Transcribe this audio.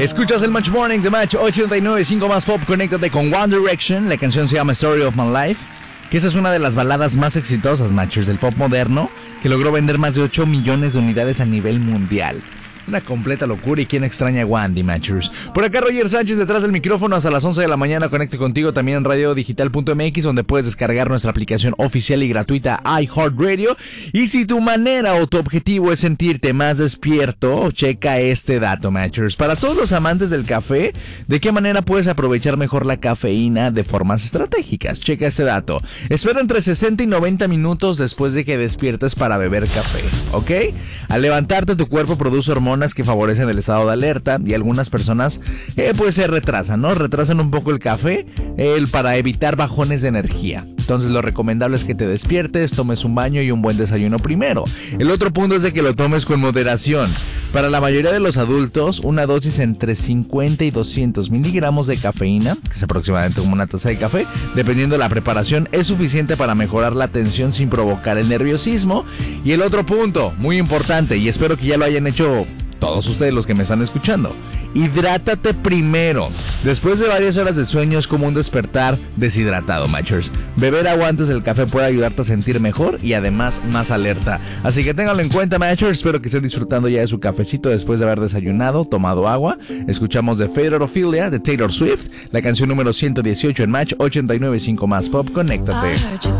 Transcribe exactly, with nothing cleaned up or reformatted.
Escuchas el Match Morning de Match ochenta y nueve punto cinco más Pop. Conéctate con One Direction. La canción se llama Story of My Life, que esa es una de las baladas más exitosas, Matchers, del pop moderno, que logró vender más de ocho millones de unidades a nivel mundial. Una completa locura, y quién extraña a Wandy, Matchers. Por acá Roger Sánchez detrás del micrófono hasta las once de la mañana. Conecte contigo también en radio digital punto m x, donde puedes descargar nuestra aplicación oficial y gratuita iHeartRadio. Y si tu manera o tu objetivo es sentirte más despierto, checa este dato, Matchers. Para todos los amantes del café, ¿de qué manera puedes aprovechar mejor la cafeína de formas estratégicas? Checa este dato. Espera entre sesenta y noventa minutos después de que despiertes para beber café, ¿ok? Al levantarte, tu cuerpo produce hormonas que favorecen el estado de alerta, y algunas personas eh, pues se retrasan, ¿no? Retrasan un poco el café eh, para evitar bajones de energía. Entonces lo recomendable es que te despiertes, tomes un baño y un buen desayuno primero. El otro punto es de que lo tomes con moderación. Para la mayoría de los adultos, una dosis entre cincuenta y doscientos miligramos de cafeína, que es aproximadamente como una taza de café, dependiendo de la preparación, es suficiente para mejorar la tensión sin provocar el nerviosismo. Y el otro punto, muy importante, y espero que ya lo hayan hecho todos ustedes los que me están escuchando: hidrátate primero. Después de varias horas de sueño es como un despertar deshidratado, Matchers. Beber agua antes del café puede ayudarte a sentir mejor y además más alerta. Así que ténganlo en cuenta, Matchers. Espero que estén disfrutando ya de su cafecito después de haber desayunado, tomado agua. Escuchamos The Fatal Ophelia de Taylor Swift, la canción número ciento dieciocho en Match ochenta y nueve punto cinco más Pop. Conéctate.